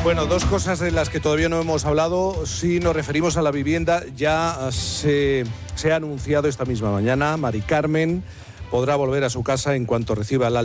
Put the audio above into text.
Bueno, dos cosas de las que todavía no hemos hablado. Si nos referimos a la vivienda, ya se ha anunciado esta misma mañana, Mari Carmen podrá volver a su casa en cuanto reciba la